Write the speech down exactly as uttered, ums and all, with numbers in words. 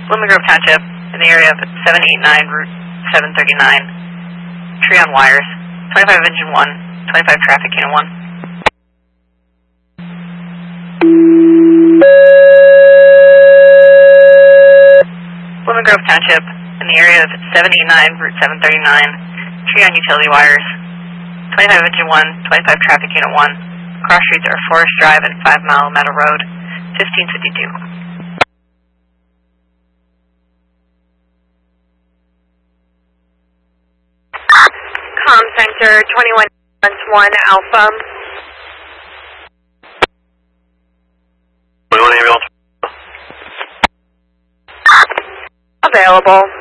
Lemon Grove Township, in the area of seven eighty-nine Route seven thirty-nine. Tree on wires. twenty-five engine one, twenty-five traffic unit one. Lemon Grove Township, in the area of seven eighty-nine Route seven thirty-nine. Tree on utility wires. twenty-five engine one, twenty-five traffic unit one. Cross streets are Forest Drive and five Mile Meadow Road, fifteen fifty-two. Com Center, twenty-one one Alpha. twenty-one ambulance. Available.